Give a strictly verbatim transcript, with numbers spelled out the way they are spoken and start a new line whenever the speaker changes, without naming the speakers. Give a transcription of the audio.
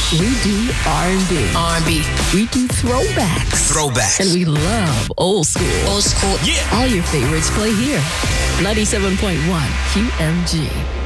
We do R and B.
R and B.
We do throwbacks.
Throwbacks.
And we love old school.
Old school.
Yeah. All your favorites play here. ninety-seven point one Q M G.